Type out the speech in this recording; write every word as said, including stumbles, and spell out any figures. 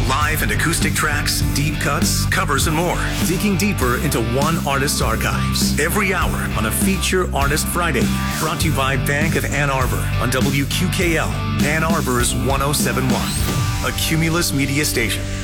Live and acoustic tracks, deep cuts, covers, and more. Digging deeper into one artist's archives. Every hour on a Feature Artist Friday. Brought to you by Bank of Ann Arbor on W Q K L, Ann Arbor's one oh seven point one. A Cumulus Media Station.